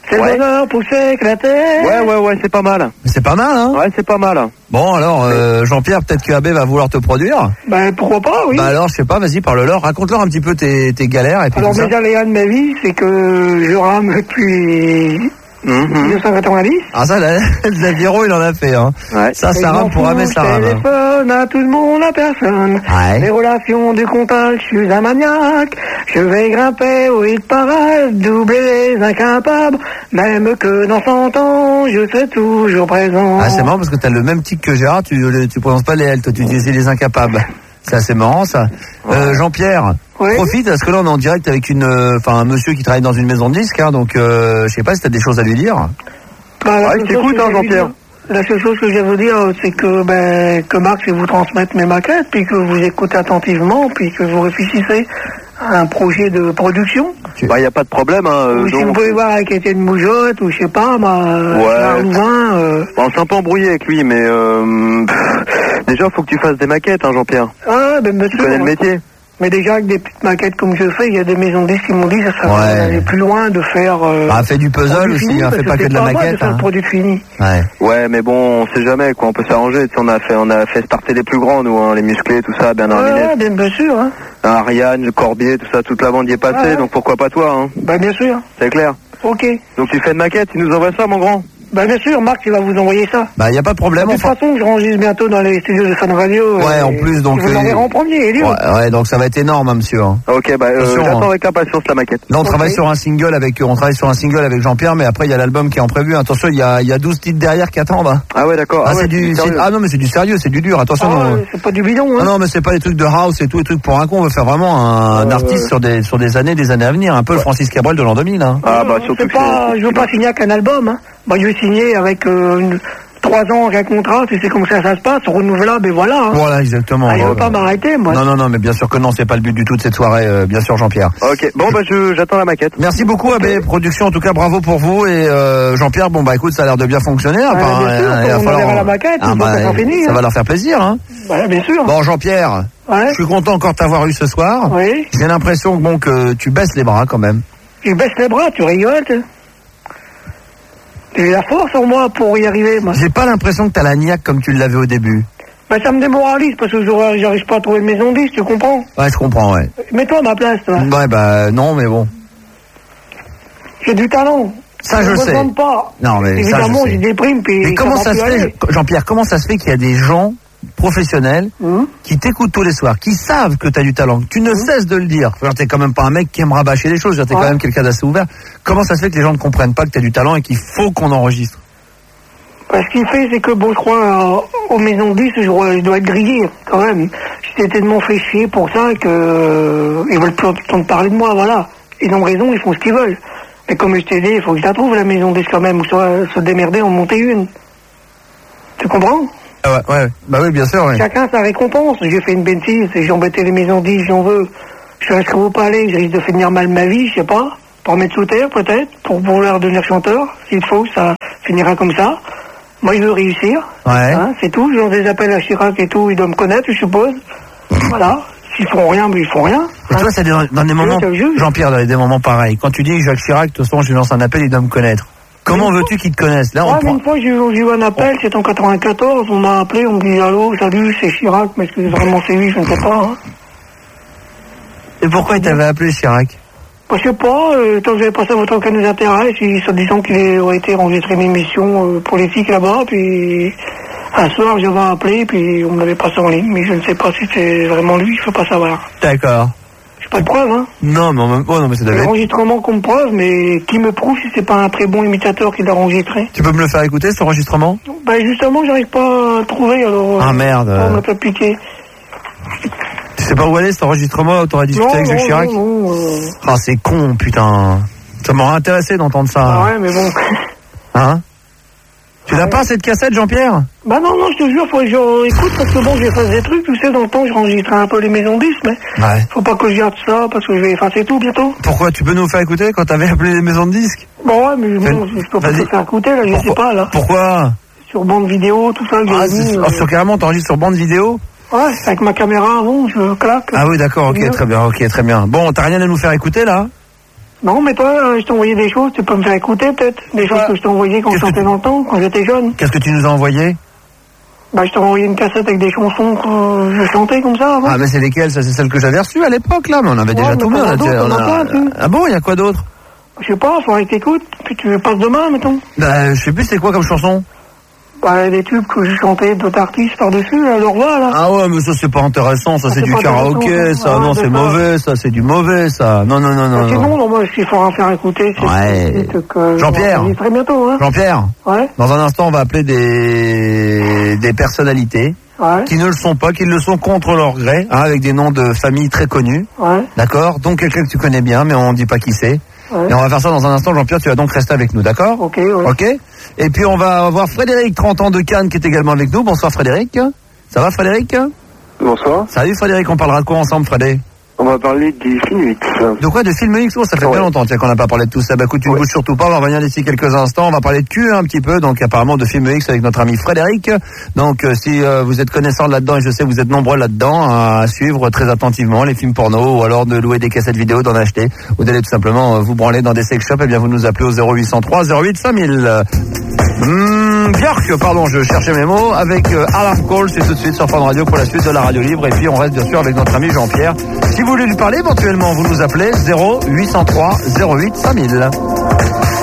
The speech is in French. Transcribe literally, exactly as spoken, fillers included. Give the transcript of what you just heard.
C'est ouais. le bonheur pour s'éclater. Ouais, ouais, ouais, c'est pas mal. C'est pas mal, hein? Ouais, c'est pas mal. Bon, alors, euh, Jean-Pierre, peut-être que A B va vouloir te produire. Ben, pourquoi pas, oui. Bah alors, je sais pas, vas-y, parle-leur. Raconte-leur un petit peu tes, tes galères et puis Alors, tout ça. mes aléas de ma vie, c'est que je rame depuis Mm-hmm. mille neuf cent quatre-vingt-dix. Ah ça, la, la Viro, il en a fait, hein. Ouais. Ça, ça rame pour ramer, ça Je rame. téléphone à tout le monde, à personne. Ouais. Les relations du comptage, je suis un maniaque. Je vais grimper au hit parade, doubler les incapables. Même que dans cent ans, je serai toujours présent. Ah, c'est marrant parce que t'as le même tic que Gérard, tu, le, tu prononces pas les L, toi, tu dis les incapables. C'est assez marrant, ça. Euh, Jean-Pierre, oui. Profite, parce que là, on est en direct avec une, enfin, un monsieur qui travaille dans une maison de disques, hein, donc, euh, je sais pas si t'as des choses à lui dire. Bah, la Ouais, seule je t'écoute, chose que hein, j'ai à lui Jean-Pierre. dire- La seule chose que j'ai à vous dire, c'est que, ben, que Marc, je vais vous transmettre mes maquettes, puis que vous écoutez attentivement, puis que vous réfléchissez à un projet de production. Bah, y a pas de problème, hein. Ou euh, si donc- vous pouvez voir avec Étienne Moujotte, ou je sais pas, ma, Ouais. Louvain, euh... Bon, on s'est un peu embrouillé avec lui, mais euh, pff, déjà, faut que tu fasses des maquettes, hein, Jean-Pierre. Ah, ben, bien Tu sûr. connais le métier. Mais déjà, avec des petites maquettes comme je fais, il y a des maisons de disques qui m'ont dit ça serait Ouais. d'aller plus loin, de faire... Euh, Ah, fait du puzzle produit aussi, fini, hein, parce fait que pas que c'est de la mal maquette, de faire hein. le produit fini. Ouais. Ouais, mais bon, on sait jamais, quoi. On peut s'arranger. Tu sais, on a fait, on a fait starter les plus grands, nous, hein, les musclés, tout ça, bien Ouais, arminé. ouais, bien, bien sûr. Hein. Ariane, le Corbier, tout ça, toute la bande y est passée, Ouais. donc pourquoi pas toi, hein. Ben, bien sûr. C'est clair. Ok. Donc tu fais une maquette, tu nous envoies ça, mon grand. Ben, bien sûr, Marc, il va vous envoyer ça. Bah, y a pas de problème, De toute enfin. façon, je range bientôt dans les studios de Fan Radio. Ouais, et en plus, donc, Je vous euh, l'enverrai en premier, Elio. Ouais, ouais, donc ça va être énorme, hein, monsieur, hein. Ok, bah, euh, Attention, j'attends hein. avec impatience la maquette. Là, on Ok. travaille sur un single avec, on travaille sur un single avec Jean-Pierre, mais après, il y a l'album qui est en prévu. Attention, il y a, il y a douze titres derrière qui attendent, hein. Ah ouais, d'accord. Ah, ouais, c'est du, c'est- sérieux. ah non, mais c'est du sérieux, c'est du dur. Attention, Ah, non. ouais, c'est pas du bidon, hein. Ah non, mais c'est pas des trucs de house et tout, des trucs pour un con. On veut faire vraiment un, un Euh, artiste ouais. sur des, sur des années, des années à venir. Un peu le Francis Cabrel de l'an deux mille, hein. Ah bah Euh, surtout c'est que pas, c'est- je veux pas signer avec un album, hein. Bah, je vais signer avec euh, une, trois ans avec un contrat, tu sais comme ça ça se passe, renouvelable et voilà. Hein. Voilà, exactement. Ah, je veux Voilà. pas m'arrêter, moi. Non, non, non, mais bien sûr que non, c'est pas le but du tout de cette soirée, euh, bien sûr, Jean-Pierre. Ok, bon bah je j'attends la maquette. Merci beaucoup, A B Production. En tout cas, bravo pour vous. Et euh, Jean-Pierre, bon, bah écoute, ça a l'air de bien fonctionner. Ouais, bien sûr, euh, quand il va on falloir- enverra la maquette, Ah, il faut bah, que ça soit fini, ça hein. va leur faire plaisir, hein. Ouais, bien sûr. Bon, Jean-Pierre, Ouais. je suis content encore de t'avoir eu ce soir. Oui. J'ai l'impression que, bon, que tu baisses les bras quand même. Tu baisses les bras, tu rigoles. tu- J'ai la force en moi pour y arriver, moi. J'ai pas l'impression que t'as la niaque comme tu l'avais au début. Bah, ça me démoralise parce que j'aurais- j'arrive pas à trouver de maison de disque, tu comprends? Ouais, je comprends, ouais. Mets-toi à ma place, toi. Ouais, bah non, mais bon. J'ai du talent. Ça, je me sais. demande pas. Non, mais ça, Évidemment, je sais. j'ai des primes, puis. Mais comment ça va se plus fait, aller. Jean-Pierre, comment ça se fait qu'il y a des gens professionnels Hum. qui t'écoutent tous les soirs, qui savent que tu as du talent, que tu ne cesses de le dire. Enfin, t'es quand même pas un mec qui aime rabâcher les choses, t'es Ouais. quand même quelqu'un d'assez ouvert. Comment ça se fait que les gens ne comprennent pas que tu as du talent et qu'il faut qu'on enregistre? Bah, ce qu'il fait, c'est que, bon, je crois, euh, aux maisons de disques, je, dois- je dois être grillé, quand même. J'étais tellement fait chier pour ça que, euh, ils veulent plus entendre parler de moi, voilà. Ils ont raison, ils font ce qu'ils veulent. Mais comme je t'ai dit, il faut que je la trouve, la maison de disques, quand même, ou soit se démerder, en monter une. Tu comprends? Ah ouais, ouais, bah oui, bien sûr, ouais. Chacun sa récompense. J'ai fait une bêtise, j'ai embêté les maisons de disques, j'en veux. Je risque au palais, je risque de finir mal ma vie, je sais pas. Pour mettre sous terre, peut-être, pour vouloir devenir chanteur. S'il faut, ça finira comme ça. Moi, je veux réussir. Ouais. Hein, c'est tout. Je lance des appels à Chirac et tout. Ils doivent me connaître, je suppose. Voilà. S'ils font rien, mais ils font rien. Et hein. toi, c'est dans, dans des moments, c'est le jeu. Jean-Pierre, dans des moments pareils. Quand tu dis Jacques Chirac, de toute façon, je lui lance un appel, il doit me connaître. Comment veux-tu qu'il te connaisse? Là, on Ouais, mais prend... une fois, j'ai eu, j'ai eu un appel, c'est en quatre-vingt-quatorze, on m'a appelé, on me dit allô, salut, c'est Chirac, mais est-ce que c'est vraiment c'est lui, je ne sais pas. Hein. Et pourquoi il t'avait appelé Chirac? Bah, je sais pas, euh, tant que j'avais passé votre aucun nous intéresse, puis se disant qu'il aurait été enregistré une émission euh, politique là-bas, puis un soir j'avais appelé, puis on me l'avait passé en ligne, mais je ne sais pas si c'est vraiment lui, je peux pas savoir. D'accord. J'ai pas de preuve, hein. Non, mais en même oh, non, mais ça devait être... L'enregistrement comme preuve, mais qui me prouve si c'est pas un très bon imitateur qui l'a enregistré? Tu peux me le faire écouter, cet enregistrement? Bah justement, j'arrive pas à le trouver, alors... Ah, euh, merde. On m'a pas piqué. Tu sais pas où aller, cet enregistrement, où t'aurais discuté Non, avec Jacques non, Chirac? non, non, euh, Ah, c'est con, putain. Ça m'aurait intéressé d'entendre ça. Ah ouais, mais bon... Hein? Tu l'as pas, cette cassette, Jean-Pierre? Bah non, non, je te jure, faut que je écoute, parce que bon, j'ai fait des trucs, tu sais, dans le temps, j'enregistrais un peu les maisons de disques, mais Ouais. faut pas que je garde ça, parce que je vais effacer tout bientôt. Pourquoi? Tu peux nous faire écouter quand t'avais appelé les maisons de disques? Bon, ouais, mais Fais- bon, je peux pas vas-y. te faire écouter, là, je sais Pourquoi? pas, là. Pourquoi? Sur bande vidéo, tout ça, que Ah, j'ai c'est- mis, oh, euh, sur carrément, t'enregistres sur bande vidéo? ouais, avec ma caméra avant, je claque. Ah oui, d'accord, ok, Bien. très bien, ok, très bien. Bon, t'as rien à nous faire écouter, là? Non, mais toi, euh, je t'ai envoyé des choses, tu peux me faire écouter peut-être. Des choses que je t'ai envoyées quand je chantais dans le temps, quand j'étais jeune. Qu'est-ce que tu nous as envoyé? Bah, je t'ai envoyé une cassette avec des chansons que je chantais comme ça avant. Ah, mais c'est lesquelles? Ça, c'est celles que j'avais reçues à l'époque, là, mais on avait Ouais, déjà mais tout mis. t'en as on a d'autres, déjà- t'en on as a- plein, tu. Ah bon, il y a quoi d'autre? Je sais pas, faudrait que t'écoutes, puis tu passes demain, mettons. Bah, je sais plus c'est quoi comme chanson. Bah, des tubes que j'ai chantés d'autres artistes par-dessus, à leur voix, là. Ah ouais, mais ça c'est pas intéressant, ça Ah, c'est c'est du pas karaoké, intéressant, ça, ah, non, c'est d'accord. mauvais, ça, c'est du mauvais, ça. Non, non, non, non. Bah, non. sinon, non, moi, ce qu'il faudra faire écouter, c'est Ouais. c'est que... Jean-Pierre. On va très bientôt, hein. Jean-Pierre, Ouais, dans un instant, on va appeler des, des personnalités ouais, qui ne le sont pas, qui le sont contre leur gré, hein, avec des noms de familles très connus. ouais, D'accord? Donc quelqu'un que tu connais bien, mais on dit pas qui c'est. ouais. Et on va faire ça dans un instant, Jean-Pierre, tu vas donc rester avec nous, d'accord? Ok, ouais. Ok. Et puis on va avoir Frédéric, trente ans de Cannes, qui est également avec nous. Bonsoir Frédéric. Ça va Frédéric? Bonsoir. Salut Frédéric, on parlera de quoi ensemble Frédéric? On va parler du film X. De quoi? De film X? Oh, ça fait Ouais. bien longtemps tiens, qu'on n'a pas parlé de tout ça. Bah écoute, tu ne Ouais. bouges surtout pas, on va revenir d'ici quelques instants. On va parler de cul un petit peu, donc apparemment de film X avec notre ami Frédéric. Donc euh, si euh, vous êtes connaissant là-dedans, et je sais que vous êtes nombreux là-dedans, à suivre très attentivement les films porno, ou alors de louer des cassettes vidéo, d'en acheter, ou d'aller tout simplement euh, vous branler dans des sex shops, eh bien vous nous appelez au zéro huit cent trois zéro huit cinq mille. Mmh, Björk, pardon, je cherchais mes mots, avec euh, Alarm Call, c'est tout de suite sur Fun Radio pour la suite de la radio libre, et puis on reste bien sûr avec notre ami Jean-Pierre. Si vous voulez lui parler, éventuellement vous nous appelez zéro huit cent trois zéro huit cinq mille.